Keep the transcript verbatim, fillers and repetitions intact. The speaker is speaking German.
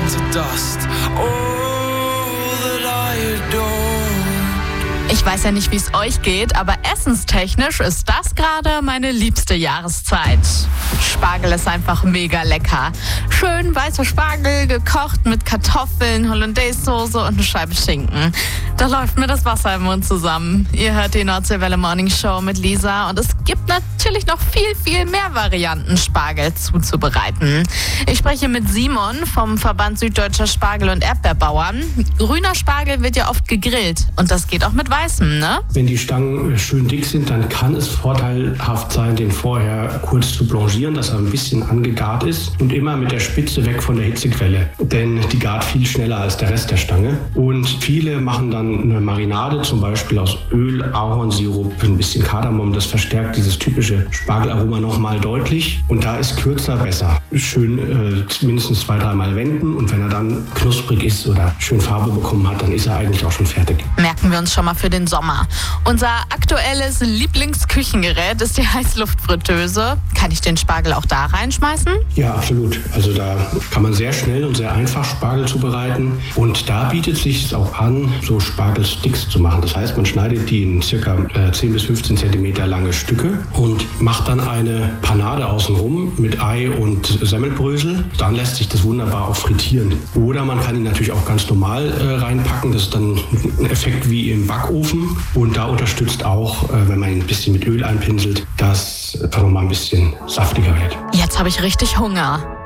to dust. All that I adore. Ich weiß ja nicht, wie es euch geht, aber essenstechnisch ist das gerade meine liebste Jahreszeit. Spargel ist einfach mega lecker. Schön weißer Spargel, gekocht mit Kartoffeln, Hollandaise-Soße und eine Scheibe Schinken. Da läuft mir das Wasser im Mund zusammen. Ihr hört die Nordseewelle Morning Show mit Lisa und es gibt natürlich noch viel, viel mehr Varianten, Spargel zuzubereiten. Ich spreche mit Simon vom Verband Süddeutscher Spargel- und Erdbeerbauern. Grüner Spargel wird ja oft gegrillt und das geht auch mit weißem, ne? Wenn die Stangen schön dick sind, dann kann es vorteilhaft sein, den vorher kurz zu blanchieren, dass er ein bisschen angegart ist und immer mit der Spitze weg von der Hitzequelle, denn die gart viel schneller als der Rest der Stange. Und viele machen dann eine Marinade, zum Beispiel aus Öl, Ahornsirup, ein bisschen Kardamom, das verstärkt dieses typische Spargelaroma nochmal deutlich und da ist kürzer besser. Schön äh, mindestens zwei, dreimal wenden und wenn er dann knusprig ist oder schön Farbe bekommen hat, dann ist er eigentlich auch schon fertig. Merken wir uns schon mal für den Sommer. Unser aktuelles Lieblingsküchengerät ist die Heißluftfritteuse. Kann ich den Spargel auch da reinschmeißen? Ja, absolut. Also da kann man sehr schnell und sehr einfach Spargel zubereiten und da bietet es sich auch an, so Spargelsticks zu machen. Das heißt, man schneidet die in circa äh, zehn bis fünfzehn Zentimeter lange Stücke und macht dann eine Panade außenrum mit Ei und Semmelbrösel. Dann lässt sich das wunderbar auch frittieren. Oder man kann ihn natürlich auch ganz normal äh, reinpacken. Das ist dann ein Effekt wie im Backofen. Und da unterstützt auch, äh, wenn man ihn ein bisschen mit Öl einpinselt, dass es noch mal ein bisschen saftiger wird. Jetzt habe ich richtig Hunger.